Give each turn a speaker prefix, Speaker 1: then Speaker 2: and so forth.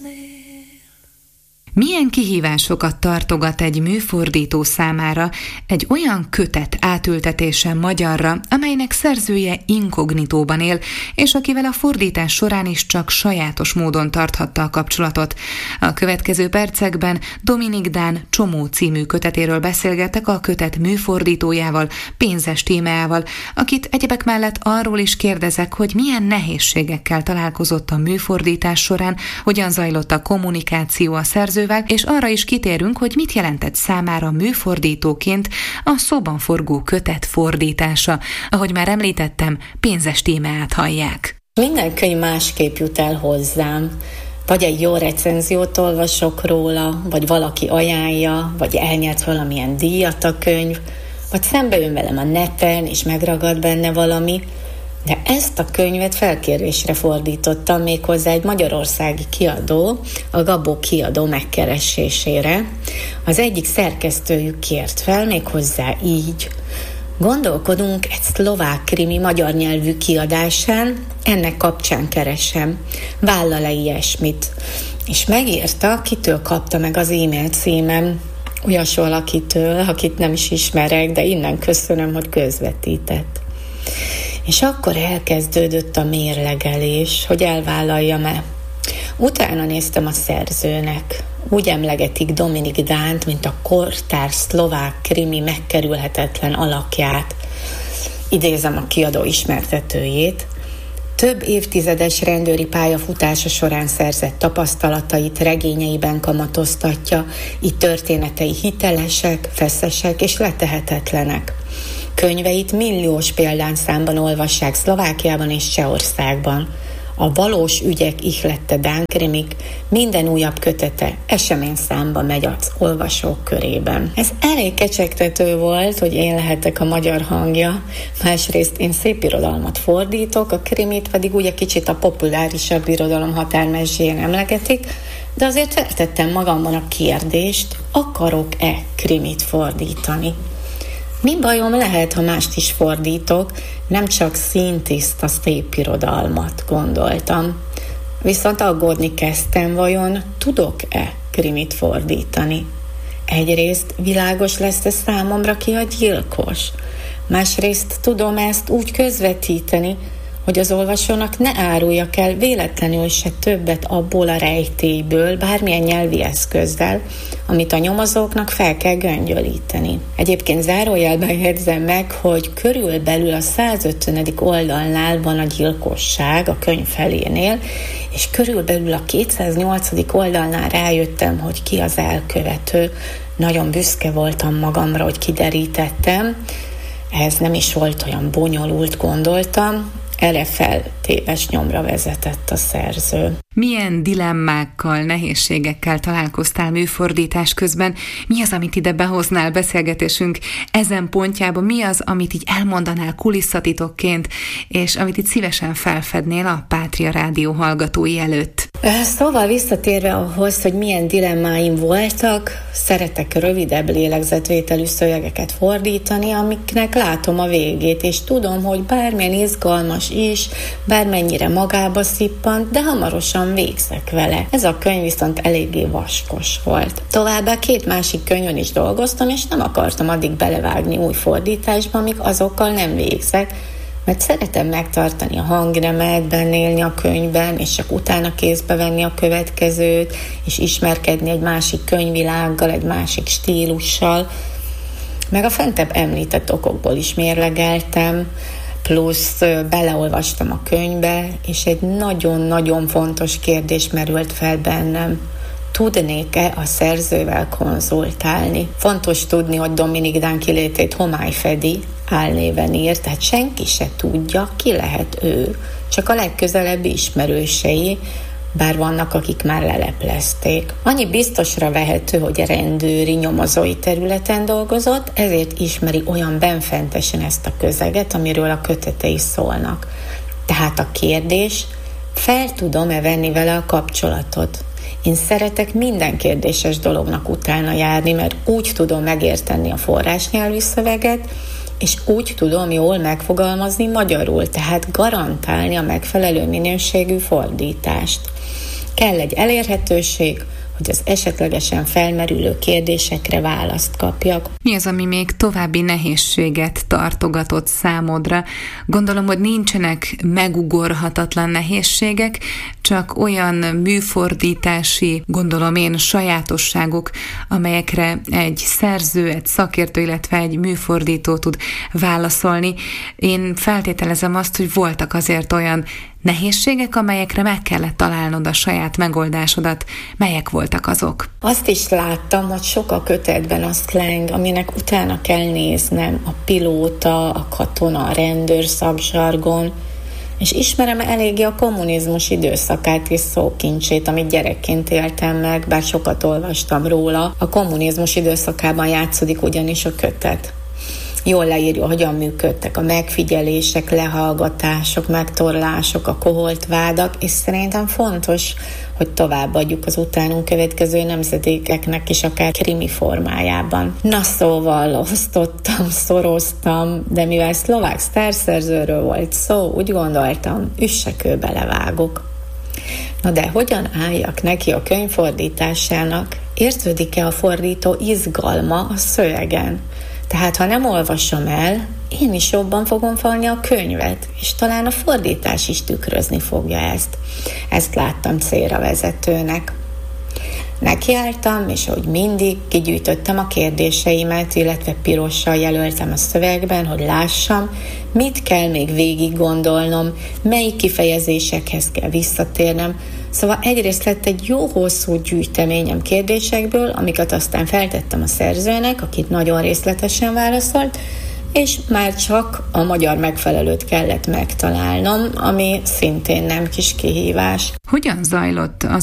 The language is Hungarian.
Speaker 1: Milyen kihívásokat tartogat egy műfordító számára egy olyan kötet átültetése magyarra, amelynek szerzője inkognitóban él, és akivel a fordítás során is csak sajátos módon tarthatta a kapcsolatot. A következő percekben Dominik Dán Csomó című kötetéről beszélgetek a kötet műfordítójával, Pénzes Tímeával, akit egyebek mellett arról is kérdezek, hogy milyen nehézségekkel találkozott a műfordítás során, hogyan zajlott a kommunikáció a szerzővel, és arra is kitérünk, hogy mit jelentett számára műfordítóként a szóban forgó kötet fordítása. Ahogy már említettem, Pénzes Tímeát hallják.
Speaker 2: Minden könyv másképp jut el hozzám. Vagy egy jó recenziót olvasok róla, vagy valaki ajánlja, vagy elnyert valamilyen díjat a könyv, vagy szembe jön velem a neten, és megragad benne valami. De ezt a könyvet felkérésre fordítottam méghozzá egy magyarországi kiadó, a Gabó kiadó megkeresésére. Az egyik szerkesztőjük kért fel, méghozzá így: gondolkodunk egy szlovák krimi magyar nyelvű kiadásán, ennek kapcsán keresem. Vállal-e ilyesmit? És megírta, kitől kapta meg az e-mail címem. Olyas valakitől, akit nem is ismerek, de innen köszönöm, hogy közvetített. És akkor elkezdődött a mérlegelés, hogy elvállaljam-e. Utána néztem a szerzőnek. Úgy emlegetik Dominik Dánt, mint a kortárs szlovák krimi megkerülhetetlen alakját. Idézem a kiadó ismertetőjét. Több évtizedes rendőri pályafutása során szerzett tapasztalatait regényeiben kamatoztatja, így történetei hitelesek, feszesek és letehetetlenek. Könyveit milliós példányszámban olvassák Szlovákiában és Csehországban. A valós ügyek ihlette Dán krimik, minden újabb kötete eseményszámba megy az olvasók körében. Ez elég kecsegtető volt, hogy én lehetek a magyar hangja, másrészt én szépirodalmat fordítok, a krimit pedig ugye kicsit a populárisabb irodalom határmezsén emlegetik, de azért feltettem magamban a kérdést, akarok-e krimit fordítani? Mi bajom lehet, ha mást is fordítok, nem csak színtiszta szépirodalmat, gondoltam. Viszont aggódni kezdtem, vajon tudok-e krimit fordítani? Egyrészt világos lesz-e számomra, ki a gyilkos? Másrészt tudom ezt úgy közvetíteni, hogy az olvasónak ne áruljak el véletlenül se többet abból a rejtélyből, bármilyen nyelvi eszközzel, amit a nyomozóknak fel kell göngyölíteni. Egyébként zárójelben jegyzem meg, hogy körülbelül a 150. oldalnál van a gyilkosság a könyv felénél, és körülbelül a 208. oldalnál rájöttem, hogy ki az elkövető. Nagyon büszke voltam magamra, hogy kiderítettem. Ez nem is volt olyan bonyolult, gondoltam. Erre téves nyomra vezetett a szerző.
Speaker 1: Milyen dilemmákkal, nehézségekkel találkoztál műfordítás közben? Mi az, amit ide behoznál beszélgetésünk ezen pontjában? Mi az, amit így elmondanál kulisszatitokként, és amit itt szívesen felfednél a Pátria Rádió hallgatói előtt?
Speaker 2: Szóval visszatérve ahhoz, hogy milyen dilemmáim voltak, szeretek rövidebb lélegzetvételű szövegeket fordítani, amiknek látom a végét, és tudom, hogy bármilyen izgalmas is, bármennyire magába szippant, de hamarosan végzek vele. Ez a könyv viszont eléggé vaskos volt. Továbbá 2 másik könyvön is dolgoztam, és nem akartam addig belevágni új fordításba, amíg azokkal nem végzek, mert szeretem megtartani a hangnemet, benne élni a könyvben, és csak utána kézbe venni a következőt, és ismerkedni egy másik könyvvilággal, egy másik stílussal. Meg a fentebb említett okokból is mérlegeltem, plusz beleolvastam a könyvbe, és egy nagyon-nagyon fontos kérdés merült fel bennem. Tudnék-e a szerzővel konzultálni? Fontos tudni, hogy Dominik Dán kilétét homály fedi, álnéven írt, tehát senki se tudja, ki lehet ő. Csak a legközelebbi ismerősei, bár vannak, akik már leleplezték. Annyi biztosra vehető, hogy a rendőri, nyomozói területen dolgozott, ezért ismeri olyan benfentesen ezt a közeget, amiről a kötetei szólnak. Tehát a kérdés, fel tudom-e venni vele a kapcsolatot? Én szeretek minden kérdéses dolognak utána járni, mert úgy tudom megérteni a forrásnyelvű szöveget, és úgy tudom jól megfogalmazni magyarul, tehát garantálni a megfelelő minőségű fordítást. Kell egy elérhetőség, hogy az esetlegesen felmerülő kérdésekre választ kapjak.
Speaker 1: Mi az, ami még további nehézséget tartogatott számodra? Gondolom, hogy nincsenek megugorhatatlan nehézségek, csak olyan műfordítási, gondolom én, sajátosságok, amelyekre egy szerző, egy szakértő, illetve egy műfordító tud válaszolni. Én feltételezem azt, hogy voltak azért olyan nehézségek, amelyekre meg kellett találnod a saját megoldásodat. Melyek voltak azok?
Speaker 2: Azt is láttam, hogy sok a kötetben a szleng, aminek utána kell néznem, a pilóta, a katona, a rendőr szakzsargon, és ismerem eléggé a kommunizmus időszakát és szókincsét, amit gyerekként éltem meg, bár sokat olvastam róla. A kommunizmus időszakában játszódik ugyanis a kötet. Jól leírja, hogyan működtek a megfigyelések, lehallgatások, megtorlások, a koholt vádak, és szerintem fontos, hogy továbbadjuk az utánunk következő nemzedékeknek is, akár krimi formájában. Na szóval osztottam, szoroztam, de mivel szlovák sztárszerzőről volt szó, úgy gondoltam, üssekőbe levágok. Na de hogyan álljak neki a könyv fordításának? Érződik-e a fordító izgalma a szövegen? Tehát, ha nem olvasom el, én is jobban fogom fogni a könyvet, és talán a fordítás is tükrözni fogja ezt. Ezt láttam célra vezetőnek. Nekiálltam, és ahogy mindig kigyűjtöttem a kérdéseimet, illetve pirossal jelöltem a szövegben, hogy lássam, mit kell még végig gondolnom, melyik kifejezésekhez kell visszatérnem. Szóval egyrészt lett egy jó hosszú gyűjteményem kérdésekből, amiket aztán feltettem a szerzőnek, akit nagyon részletesen válaszolt, és már csak a magyar megfelelőt kellett megtalálnom, ami szintén nem kis kihívás.
Speaker 1: Hogyan zajlott az